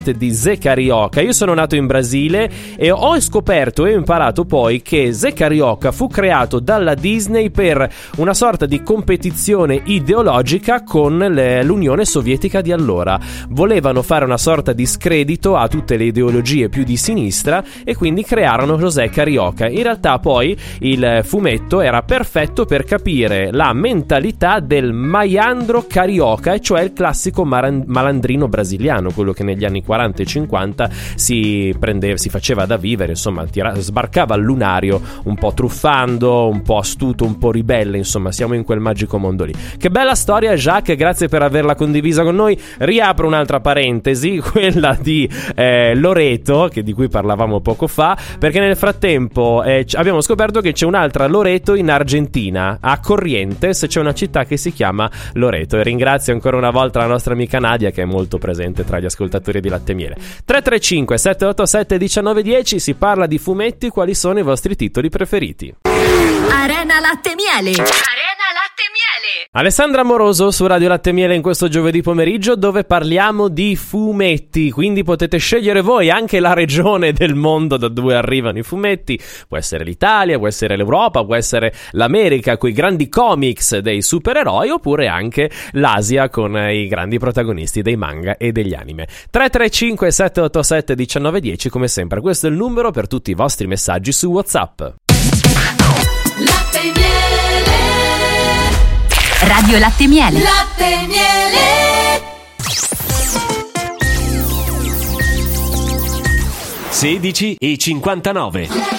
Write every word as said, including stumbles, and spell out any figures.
di Zé Carioca. Io sono nato in Brasile e ho scoperto e ho imparato poi che Zé Carioca fu creato dalla Disney per una sorta di competizione ideologica con le, l'Unione Sovietica di allora. Volevano fare una sorta di scredito a tutte le ideologie più di sinistra e quindi crearono José Carioca. In realtà poi il fumetto era perfetto per capire la mentalità del maiandro carioca, e cioè il classico maran- malandrino brasiliano, quello che negli anni quaranta e cinquanta si prendeva, si faceva da vivere, insomma, tira, sbarcava al lunario un po' truffando, un po' astuto, un po' ribelle, insomma, siamo in quel magico mondo lì. Che bella storia, Jacques, grazie per averla condivisa con noi. Riapro un'altra parentesi, quella di eh, Loreto, che di cui parlavamo poco fa, perché nel frattempo eh, abbiamo scoperto che c'è un'altra Loreto in Argentina, a Corrientes c'è una città che si chiama Loreto, e ringrazio ancora una volta la nostra amica Nadia, che è molto presente tra gli ascoltatori di Latte Miele. Tre tre cinque sette otto sette uno nove uno zero, si parla di fumetti. Quali sono i vostri titoli preferiti? Arena Latte Miele. Arena Latte Miele. Alessandra Amoroso su Radio Latte Miele in questo giovedì pomeriggio, dove parliamo di fumetti, quindi potete scegliere voi anche la regione del mondo da dove arrivano i fumetti. Può essere l'Italia, può essere l'Europa, può essere l'America con i grandi comics dei supereroi, oppure anche l'Asia con i grandi protagonisti dei manga e degli anime. Tre tre cinque sette otto sette uno nove uno zero, come sempre questo è il numero per tutti i vostri messaggi su WhatsApp. Latte Miele. Radio Latte Miele. Latte Miele. sedici e cinquantanove.